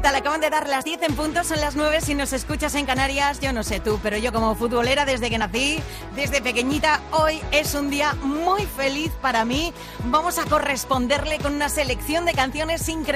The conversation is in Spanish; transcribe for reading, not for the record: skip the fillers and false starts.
tal? Acaban de dar las 10 en punto, son las 9 si nos escuchas en Canarias. Yo no sé tú, pero yo como futbolera desde que nací, desde pequeñita, hoy es un día muy feliz para mí. Vamos a corresponderle con una selección de canciones increíbles